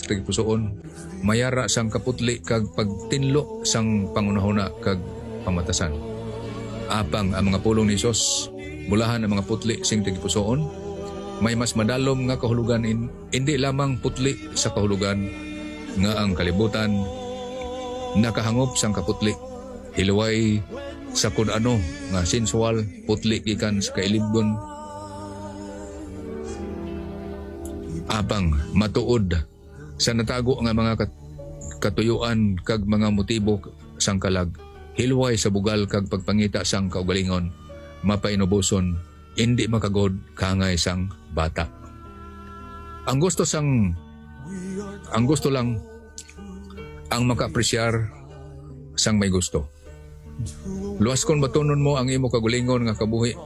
sa tagipusoon, mayara sang kaputli kag pagtinlo sang pangunahuna kag pamatasan. Apang ang mga pulong ni Hesus, bulahan ang mga putli sing tagipusoon, may mas madalom nga kahulugan hindi lamang putli sa kahulugan nga ang kalibutan nakahangop sang kaputli, hilaway sa kun ano nga sensual putli gikan sa kailibgon, apang matuod sa natago nga mga katuyuan kag mga motibo sang kalag, hilway sa bugal kag pagpangita sang kaugalingon, mapainubuson, hindi makagod kangay sang bata. Ang gusto lang ang maka-apresyar sang may gusto. Luwas kon batunon mo ang imo kagulingon nga kabuhi.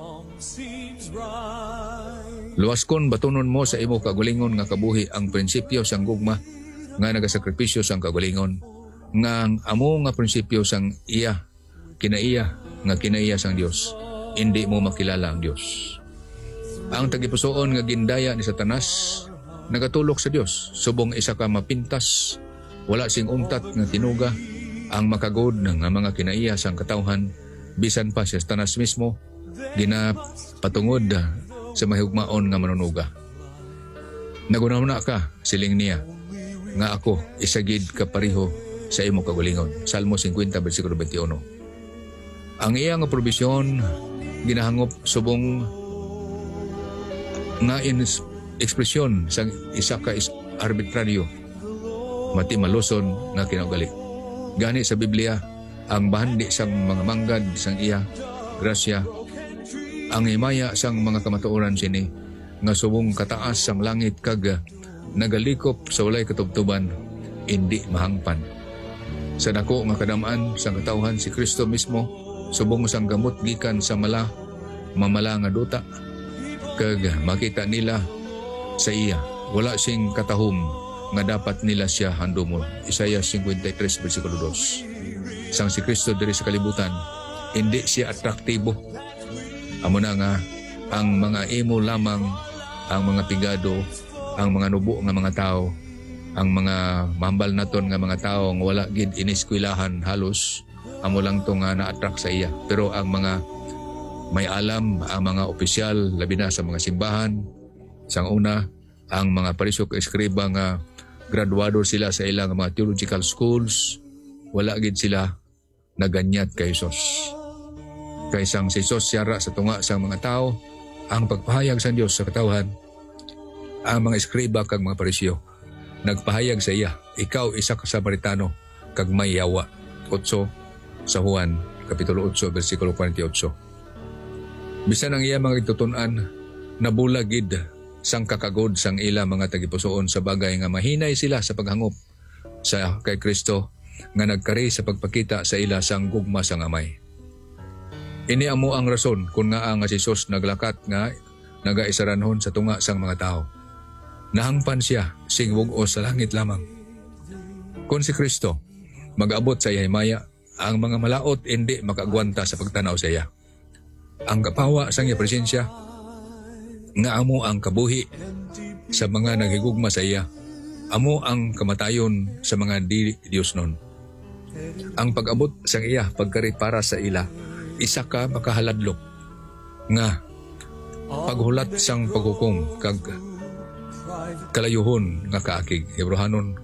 Luwas kon batunon mo sa imo kagulingon nga kabuhi ang prinsipyo sang gugma nga nagasakripisyo sang kagulingon, nga amo nga prinsipyo sang kinaiya sang Dios. Hindi mo makilala ang Dios. Ang tagipusoon nga gindaya ni Satanas nagatulok sa Dios, subong isa ka mapintas, wala sing untat nga tinuga, ang makagod nga mga kinaiya sang katawhan, bisan pa si Satanas mismo ginapatungod sa mahigmaon nga manunuga. Nagunahuna ka, siling niya, nga ako isagid kapariho sa imo kagulingon. Salmo 50 versikulo 21. Ang iya nga probisyon ginahangop subong nga ekspresyon sa isa ka arbitraryo mati maluson nga kinaugali. Gani sa Biblia, ang bahandi sang mga manggad sang iya grasya, ang himaya sang mga kamatuoran sini nga subong kataas sang langit kag nagalikop sa walay katubtuban, hindi mahangpan. Sa dako nga kadamaan sang katawhan si Kristo mismo, subong sang gamot gikan sa mamala nga duta, kag makita nila sa iya wala sing katahom nga dapat nila siya handumon. Isaiah 53 versikulo 2. Sang si Kristo diri sa kalibutan, hindi siya atraktibo. Amo na nga ang mga imo lamang, ang mga pigado, ang mga nubo nga mga tao, ang mga mahambal naton nga mga tao nga wala gid iniskwelahan halos, amo lang to nga na-attract sa iya. Pero ang mga may alam, ang mga opisyal, labi na sa mga simbahan, sang una, ang mga parisok eskriba nga graduado sila sa ilang mga theological schools, wala gid sila naganyat kay Hesus. Kay sang si Hesus siyara sa tunga sang mga tao, ang pagpahayag sa Dios sa katawhan, ang mga eskriba kag mga parisyo nagpahayag sa iya, ikaw isa ka Samaritano kag may yawa. 8 sa Juan kapitulo 8 versikulo 48. Bisan ang iya mga itutunan, nabulagid sang kakagod sang ila mga tagipusoon sa bagay nga mahinay sila sa paghangop sa kay Kristo nga nagkari sa pagpakita sa ila sang gugma sang amay. Ini amo ang rason kung nga ang si Jesus naglakat nga nagaisaranhon sa tunga sang mga tao. Nahangpan siya sing wug-os sa langit lamang. Kung si Kristo mag-abot sa himaya, ang mga malaot hindi makagwanta sa pagtanaw sa iya. Ang kapawa sang iya presensya nga amo ang kabuhi sa mga naghigugma sa iya, amo ang kamatayon sa mga Diyos nun. Ang pag-abot sang iya pagkari para sa ila, isa ka makahaladlok nga paghulat sang paghukom kag kalayuhon nga kaakig. Hebrehanon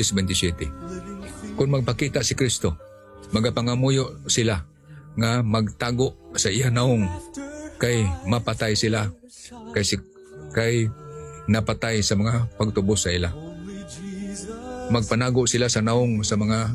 10:27. Kung magpakita si Kristo, magapangamuyo sila nga magtago sa iya naong, kay mapatay sila kay napatay sa mga pagtubos sa ila. Magpanago sila sa naong sa mga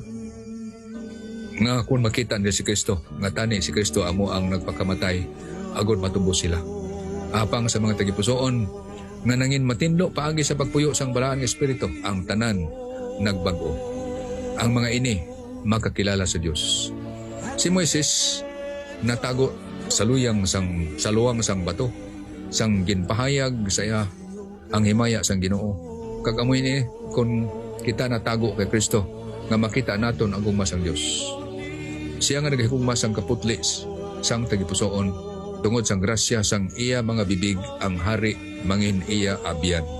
nga kung makita nila si Kristo, nga tani si Kristo amo ang nagpakamatay agod matubos sila. Apang sa mga tagipusoon nga nangin matindlo paagi sa pagpuyo sang balaan nga espiritu, ang tanan nagbago. Ang mga ini makakilala sa Dios. Si Moises natago sa luwang sang bato, sang ginpahayag sa iya ang himaya sang Ginoo. Kag amoy ni kun kita natago kay Kristo nga makita naton ang gugma sang Dios. Siya nga nagahigugma sang kaputli sang tagipusoon tungod sang grasya sang iya mga bibig, ang hari mangin iya abyan.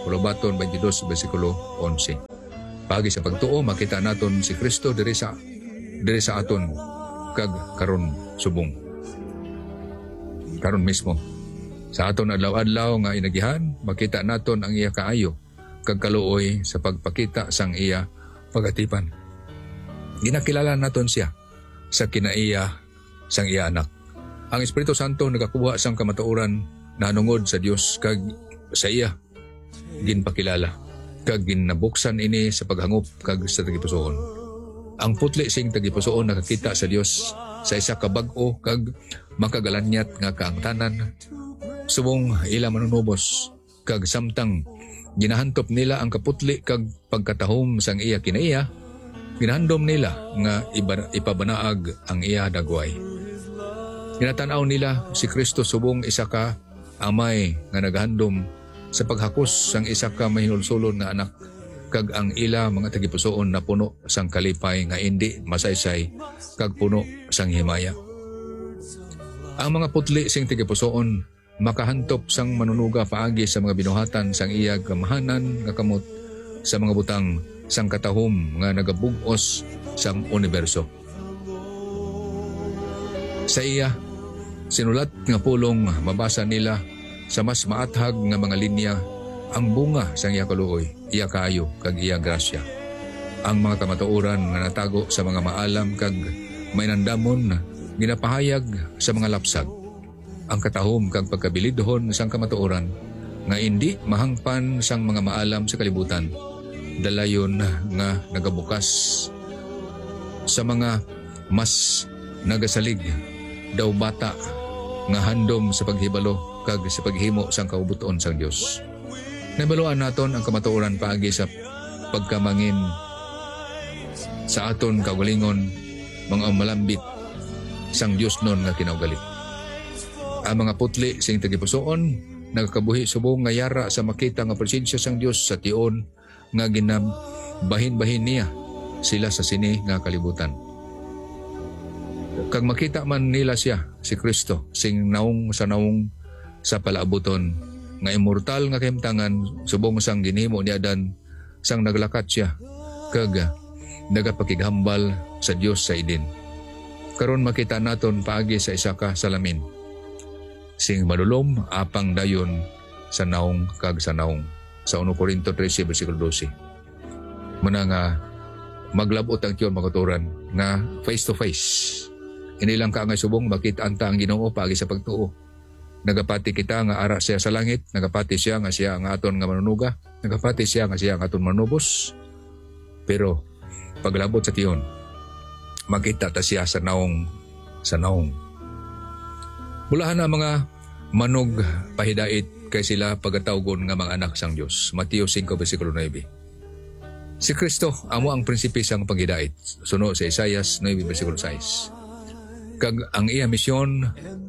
Kulabaton 22 bersikulo 11. Pagi sa pagtuo makita naton si Kristo diri sa aton kag karon subong. Karon mismo sa aton adlaw-adlaw nga inagihan makita naton ang iya kaayo kag kaluoy sa pagpakita sang iya pagatipan. Ginakilala naton siya sa kinaiya sang iya anak. Ang Espiritu Santo nagakuha sang kamatuoran na nungod sa Dios kag sa iya ginpakilala kag ginabuksan ini sa paghangop kag sa tagipusoon. Ang putli sing tagipusoon nakakita sa Dios sa isa ka bag-o kag makagalanyat nga kaangtanan subong ila manunubos kag samtang ginahantop nila ang kaputli kag pagkatahom sang iya kinaiya, ginahandom nila nga ipabanaag ang iya dagway. Ginatanaw nila si Kristo subong isa ka amay nga naghandom sa paghakos sang isa ka mahinulsulon nga anak kag ang ila mga tagipusoon na puno sang kalipay nga indi masaysay kag puno sang himaya. Ang mga putli sing tagipusoon makahantop sang manunuga paagi sa mga binuhatan sang iya gamahanan nga kamot sa mga butang sang katahom nga nagabug-os sang universo. Sa iya sinulat nga pulong mabasa nila sa mas maathag nga mga linya ang bunga sang iya kaluoy, iya kaayo kag iya grasya. Ang mga kamatuoran nga natago sa mga maalam kag mainandamon ginapahayag sa mga lapsag. Ang katahom kag pagkabilidhon sang kamatuoran nga indi mahangpan sang mga maalam sa kalibutan. Dalayon nga nagabukas sa mga mas nagasalig daw bata nga handom sa paghibalo kag sa paghimo sang kaubuton sang Dios. Nabaluan naton ang kamatuoran paagi sa pagkamangin sa aton kaugalingon mga malambit sang Dios non nga kinaugali. Ang mga putli sing tagipusoon nagakabuhi subong nga yara sa makita nga presensya sang Dios sa tion nga ginabahin-bahin niya sila sa sini nga kalibutan. Kag makita man nila siya, si Kristo, sing naong sa palaabuton, nga immortal nga kahimtangan, subong sang ginhimo ni Adan, sang naglakat siya, kag nagapakighambal sa Dios sa idin. Karon makita naton paagi sa isa ka salamin, sing madulom apang dayon sa naong kag sa naong, sa 1 Corinto 13, versikulo 12. Muna nga, maglabot ang tiyon makuturan, nga face to face. Inilang ka nga subong makita anta ang Ginoo paagi sa pagtuo. Nagapati kita nga ara siya sa langit, nagapati siya nga siya ang aton nga manunuga, nagapati siya nga siya ang aton manubos. Pero paglabot sa tiyon, makita ta siya sa naong. Bulahan ang mga manog pahidait kay sila pagatawgon nga mga anak sang Dios. Mateo 5 versikulo 9. Si Kristo amo ang prinsipe sang paghidait. Suno sa Isaias 9 versikulo 6. Kag ang iya misyon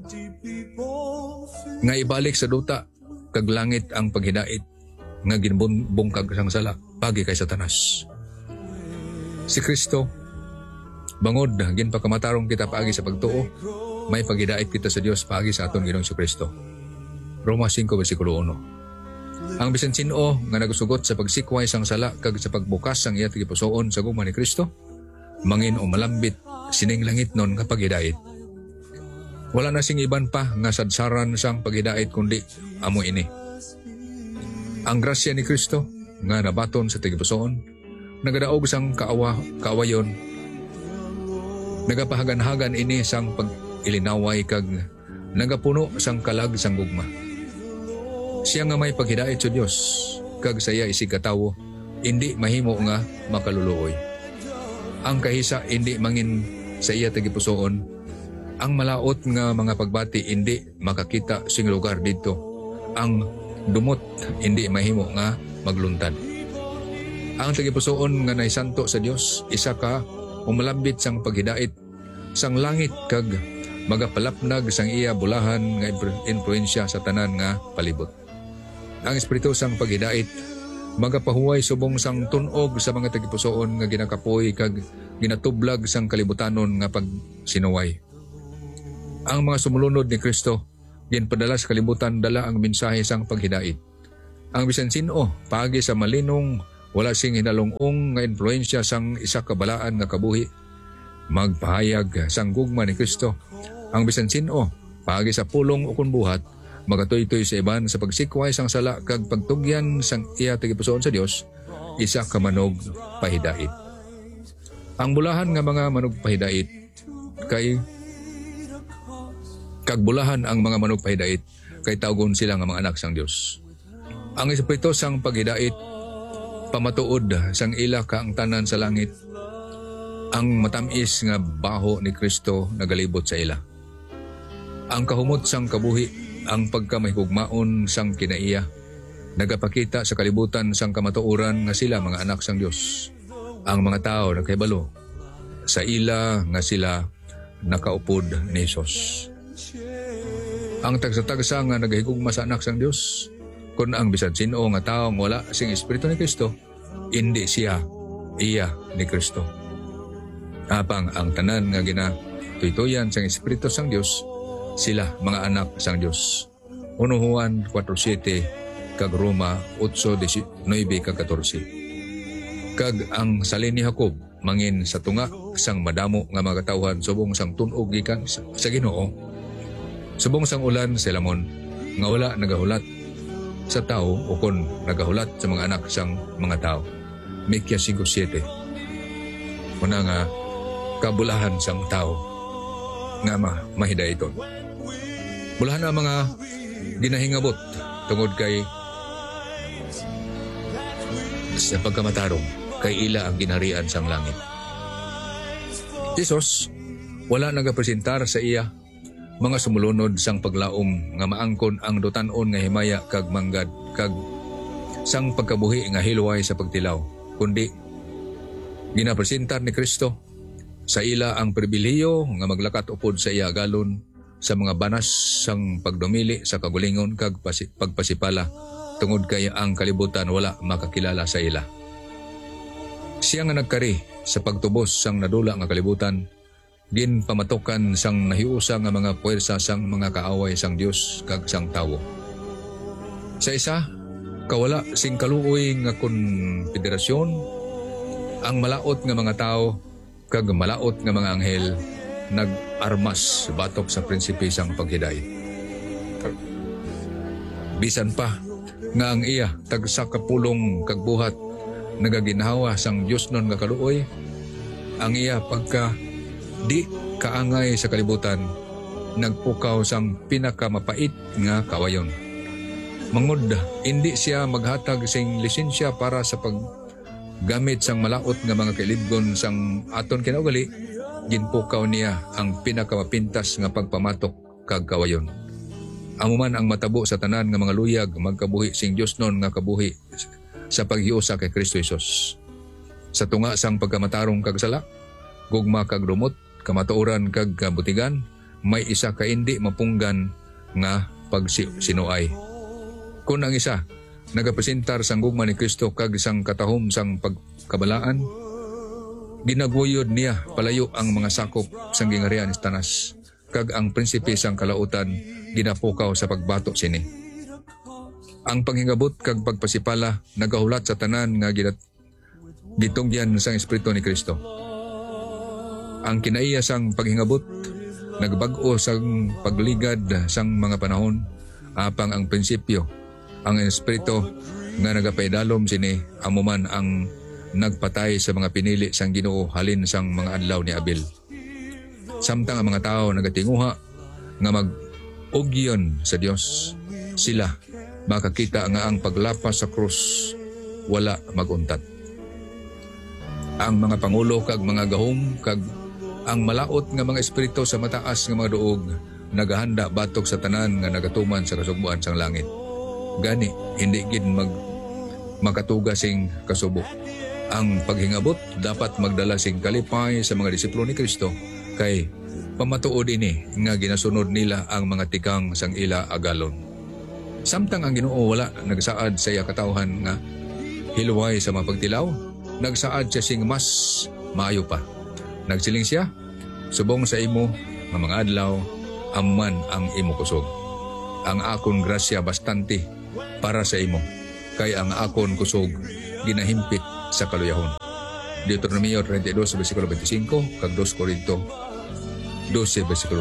nga ibalik sa duta kag langit ang paghidait nga ginbungkag sang sala pagi kay Satanas. Si Kristo bangod ginpakamatarong kita paagi sa pagtuo, may paghidait kita sa Dios paagi sa aton Ginoong Kristo. Roma 5 versikulo 1. Ang bisan sino nga nagsugot sa pagsikway sang sala kag sa pagbukas sang iya tagipusoon sa gugma ni Kristo, mangin o malambit sining langit non nga paghidait. Wala na sing iban pa nga sadsaran sang paghidait kundi amo ini. Ang grasya ni Kristo nga nabaton sa tagipusoon, nagadaog sang kaawayon, nagapahagan-hagan ini sang pag-ilinaway kag nagapuno sang kalag sang gugma. Siya nga may paghidait sa Dios kag saya isig katawo, indi mahimo nga makaluluoy. Ang kahisa indi mangin sa iya tagipusoon, ang malaot nga mga pagbati indi makakita sing lugar dito. Ang dumot indi mahimo nga magluntad. Ang tagipusoon nga naisanto sa Dios, isa ka umalambit sang paghidait sang langit kag magapalapnag sang iya bulahan nga influensya sa tanan nga palibot. Ang espiritu sang paghidait magapahuway subong sang tunog sa mga tagipusoon nga ginakapoy kag ginatublag sang kalibutanon nga pagsinuway. Ang mga sumulunod ni Kristo ginpadala sa kalibutan dala ang mensahe sang paghidait. Ang bisan sino paagi sa malinong wala sing hinalungong nga influensya sang isa ka balaan nga kabuhi magpahayag sang gugma ni Kristo. Ang bisan sino paagi sa pulong o kun buhat magatoy-toy sa iban sa pagsikway sang sala kag pagtugyan sang iya tagipusoon sa Dios, isa ka manog pahidait. Ang bulahan nga mga manog pahidait kay kagbulahan ang mga manog pahidait kay tawgon sila nga mga anak sang Dios. Ang espiritu sang paghidait pamatuod sang ila ka ang tanan sa langit, ang matamis nga baho ni Kristo nagalibot sa ila. Ang kahumot sang kabuhi, ang pagkamahigugmaon sang kinaiya, nagapakita sa kalibutan sang kamatuoran nga sila mga anak sang Dios. Ang mga tao nagkahibalo sa ila nga sila nakaupod ni Jesus. Ang tagsa-tagsa nga nagahigugma sa anak sang Dios, kung ang bisan sino nga taong wala sing espiritu ni Kristo, hindi siya iya ni Kristo. Apang ang tanan nga ginatuytoyan sang espiritu sang Dios, sila mga anak sang Dios. 1 Juan 4:7 kag Roma 8:9 kag 14. Kag ang salin ni Jacob mangin sa tunga sang madamo nga mga katawhan subong sang tunog gikan sa Ginoo. Subong sang ulan sa lamon nga wala nagahulat sa tao o kon nagahulat sa mga anak sang mga tao. Mikya 5:7. Muna nga kabulahan sang tao nga mahidaiton. Bulahan ang mga ginahingabot tungod kay sa pagkamatarong kay ila ang ginharian sang langit. Jesus wala nagapresentar sa iya mga sumulunod sang paglaom nga maangkon ang dutanon nga himaya kag manggad kag sang pagkabuhi nga hilway sa pagtilaw, kundi ginapresentar ni Kristo sa ila ang pribilehiyo nga maglakat upod sa iya galon sa mga banas sang pagdumili sa kagulingon kag pagpasipala tungod kay ang kalibutan wala makakilala sa ila. Siya nga nagkari sa pagtubos sang nadula nga kalibutan, gin pamatukan sang nahiusa nga mga puwersa sang mga kaaway sang Dios kag sang tawo. Sa isa, kawala sing kaluoy nga konfederasyon, ang malaot nga mga tao kag malaot nga mga anghel nag-armas batok sa prinsipe sang paghidait. Bisan pa nga ang iya tagsa kapulong kag buhat nagaginhawa sang Dios nun nga kaluoy, ang iya pagka di kaangay sa kalibutan, nagpukaw sang pinakamapait nga kawayon. Mangod, hindi siya maghatag sing lisensya para sa paggamit sang malaot nga mga kailibgon sang aton kinaugali, ginpukaw niya ang pinakamapintas nga pagpamatok kag kawayon. Amuman ang matabo sa tanan nga mga luyag magkabuhi sing Dios nun nga kabuhi sa paghiusa kay Kristo Jesus. Sa tunga sang pagkamatarong kag sala, gugma kag lumot, kamatuoran kag kabutigan, may isa ka hindi mapunggan nga pagsinuay. Kung ang isa nagapresentar sang gugma ni Kristo kag sang katahom sang pagkabalaan, ginaguyod niya palayo ang mga sakop sang gingharian ni Satanas kag ang prinsipe sang kalautan ginapukaw sa pagbato sini. Ang panghingabot kag pagpasipala nagahulat sa tanan nga gitungyan sang espiritu ni Kristo. Ang kinaiya sang paghingabot nagbag-o sang pagligad sang mga panahon, apang ang prinsipyo ang espiritu nga nagapaydalom sini amuman ang nagpatay sa mga pinili sang Ginoo halin sang mga adlaw ni Abel. Samtang ang mga tao nagatinguha nga mag-ugyon sa Dios, sila makakita nga ang paglapas sa krus wala maguntat. Ang mga pangulo kag mga gahom kag ang malaot nga mga espiritu sa mataas nga mga duog nagahanda batok sa tanan nga nagatuman sa kasugbuan sang langit. Gani hindi gid makatuga sing kasubo. Ang paghingabot dapat magdala sing kalipay sa mga disipulo ni Kristo kay pamatuod ini nga ginasunod nila ang mga tikang sang ila agalon. Samtang ang Ginoo wala nagsaad sa iya katawhan nga hilway sa mapagtilaw, nagsaad siya sing mas maayo pa. Nagsiling siya, subong sa imo nga mga adlaw, amman ang imo kusog. Ang akon grasya bastante para sa imo, kay ang akon kusog ginahimpit sa kaluyahon. Deuteronomio 32 versikulo 25 kag 2 Korinto 12 versikulo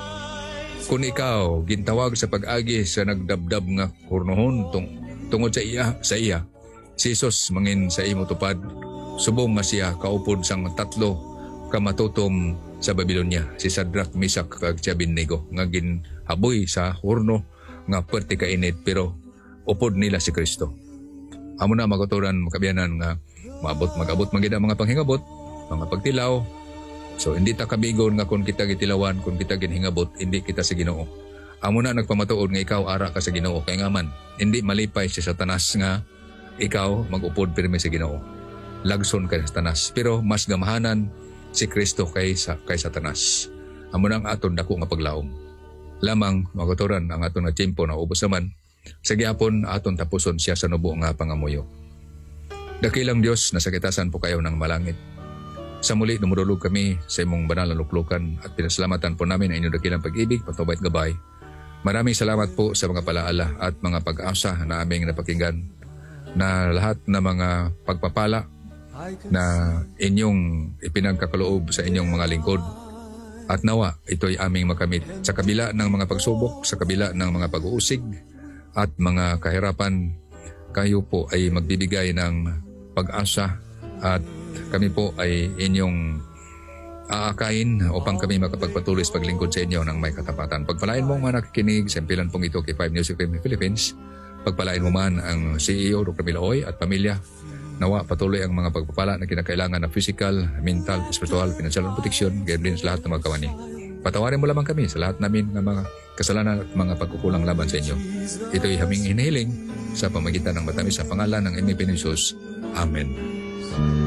9. Kung ikaw gintawag sa pag-agi sa nagdabdab nga kurnohon tungod sa iya, si Jesus mangin sa imo tupad, subong nga siya kaupod sang tatlo kamatutom sa Babylonia, si Shadrach, Meshach kag Abednego nga ginhaboy sa horno nga perti kainit pero upod nila si Kristo. Amo na maguturan makabiyanan nga mag-abot magida mga panghingabot, mga pagtilaw. So hindi ta kabigon nga kung kita gitilawan, kung kita ginhingabot, hindi kita sa Ginoo. Amo na nagpamatuod nga ikaw ara ka sa Ginoo kay nga man hindi malipay si Satanas nga ikaw mag-upod pirmi sa Ginoo. Lagson kay Satanas, pero mas gamahanan si Kristo kay Satanas. Amo nang aton dako nga paglaom. Lamang maguturan ang aton nga tiempo na ubos naman. Sa gihapon aton tapuson siya sa nubo nga pangamuyo. Dakilang Dios, nasakitasan po kayo ng malangit. Sa muli, dumudulog kami sa imong banal na luklukan at pinasalamatan po namin ang inyong dakilang pag-ibig, patubay at gabay. Maraming salamat po sa mga palaala at mga pag-asa na aming napakinggan, na lahat na mga pagpapala na inyong ipinagkakaloob sa inyong mga lingkod. At nawa, ito'y aming makamit sa kabila ng mga pagsubok, sa kabila ng mga pag-uusig at mga kahirapan. Kayo po ay magbibigay ng pag-asa at kami po ay inyong aakain upang kami makapagpatuloy sa paglingkod sa inyo ng may katapatan. Pagpalain mo mga nakikinig sa impilan pong ito kay 5 News FM Philippines. Pagpalain mo man ang CEO Dr. Miloy at pamilya. Nawa patuloy ang mga pagpapala na kinakailangan ng physical, mental, spiritual, financial and protection, gayon din sa lahat ng mga kawani. Patawarin mo lamang kami sa lahat namin ng mga kasalanan at mga pagkukulang laban sa inyo. Ito'y haming hinihiling sa pamagitan ng matamis sa pangalan ng Emi Pinisus. Amen.